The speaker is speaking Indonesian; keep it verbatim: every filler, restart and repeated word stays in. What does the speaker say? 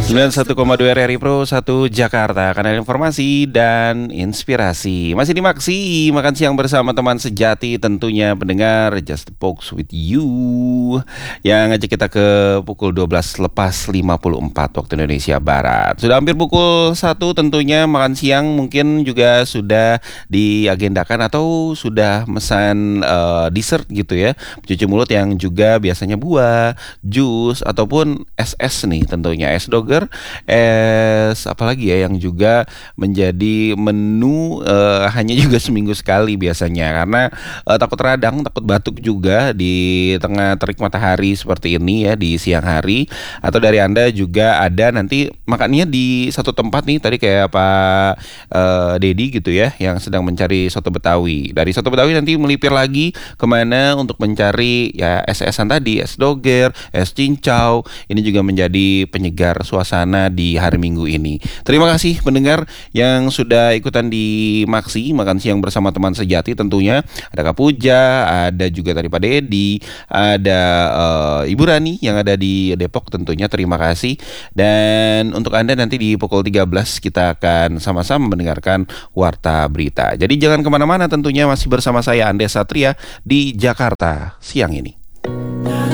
sembilan puluh satu koma dua R R I Pro satu Jakarta, kanal informasi dan inspirasi. Masih di Maksi, makan siang bersama teman sejati tentunya pendengar Just Talks with You, yang ngajak kita ke pukul dua belas lepas lima puluh empat waktu Indonesia Barat. Sudah hampir pukul satu tentunya, makan siang mungkin juga sudah diagendakan atau sudah mesan uh, dessert gitu ya, cuci mulut yang juga biasanya buah, jus ataupun es es nih tentunya, es doger, es apalagi ya yang juga menjadi menu uh, hanya juga seminggu sekali biasanya, karena uh, takut radang, takut batuk juga di tengah terik matahari seperti ini ya di siang hari. Atau dari Anda juga ada nanti makannya di satu tempat nih tadi kayak Pak uh, Dedi gitu ya, yang sedang mencari soto Betawi. Dari soto Betawi nanti melipir lagi kemana untuk mencari ya es-esan tadi, es doger, es cincau. Ini juga menjadi penyegar suasana di hari Minggu ini. Terima kasih pendengar yang sudah ikutan di Maksi, makan siang bersama teman sejati tentunya. Ada Kak Puja, ada juga tadi Pak Dedi, ada uh, Ibu Rani yang ada di Depok tentunya. Terima kasih. Dan untuk Anda nanti di pukul tiga belas kita akan sama-sama mendengarkan Warta Berita. Jadi jangan kemana-mana tentunya, masih bersama saya Andes Satria di Jakarta siang ini.